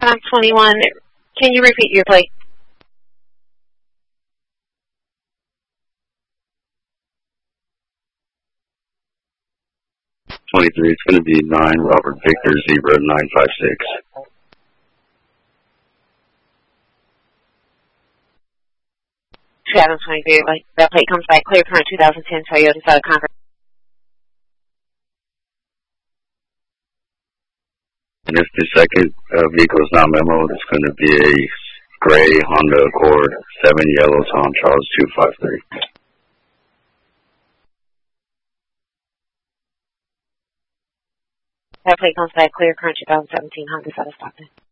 21. Can you repeat your plate? 23. It's going to be 9 Robert Victor Zebra 956. Seven 23. That plate comes back clear current 2010 Toyota Corolla Concord. And if the second vehicle is not memo, it's going to be a gray Honda Accord, 7 yellow Tom Charles 253. That plate comes back clear current 2017 Honda Corolla Stockton.